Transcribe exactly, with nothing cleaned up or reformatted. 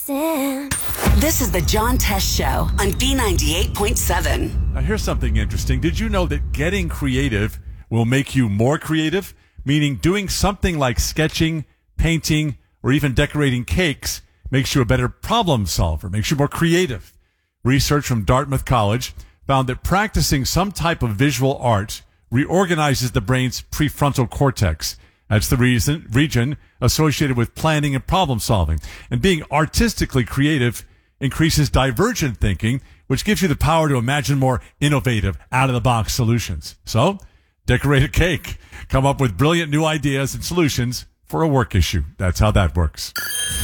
dancing. This is the John Test Show on B ninety-eight point seven. Now, here's something interesting. Did you know that getting creative will make you more creative? Meaning doing something like sketching, painting, or even decorating cakes makes you a better problem solver, makes you more creative. Research from Dartmouth College found that practicing some type of visual art reorganizes the brain's prefrontal cortex. That's the reason, region associated with planning and problem solving. And being artistically creative increases divergent thinking, which gives you the power to imagine more innovative, out-of-the-box solutions. So, decorate a cake. Come up with brilliant new ideas and solutions for a work issue. That's how that works.